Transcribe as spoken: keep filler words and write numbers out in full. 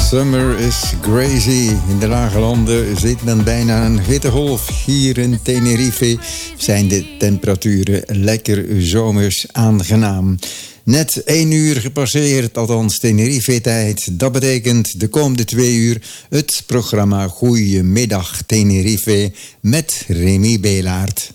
Summer is crazy. In de lage landen zit men bijna een hittegolf. Hier in Tenerife zijn de temperaturen lekker zomers aangenaam. Net één uur gepasseerd, althans Tenerife-tijd. Dat betekent de komende twee uur het programma Goeiemiddag Tenerife met Remy Belaert.